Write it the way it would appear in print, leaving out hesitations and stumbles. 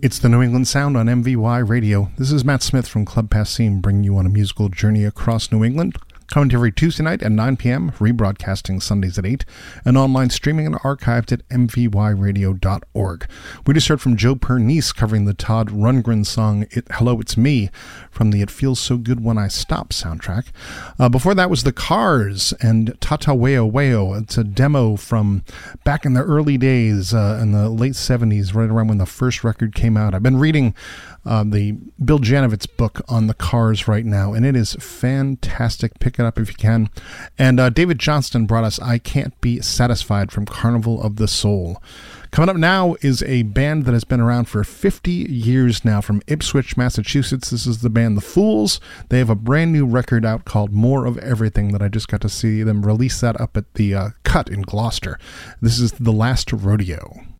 It's the New England Sound on MVY Radio. This is Matt Smith from Club Passim, bringing you on a musical journey across New England. Coming to every Tuesday night at 9 p.m., rebroadcasting Sundays at 8, and online streaming and archived at mvyradio.org. We just heard from Joe Pernice covering the Todd Rundgren song Hello, It's Me from the It Feels So Good When I Stop soundtrack. Before that was The Cars and Tata Weo Weo. It's a demo from back in the early days, in the late 70s, right around when the first record came out. I've been reading the Bill Janovitz book on The Cars right now, and it is fantastic. Pick it up if you can. And David Johnston brought us I Can't Be Satisfied from Carnival of the Soul. Coming up now is a band that has been around for 50 years now from Ipswich, Massachusetts. This is the band The Fools. They have a brand new record out called More of Everything that I just got to see them release that up at the Cut in Gloucester. This is The Last Rodeo.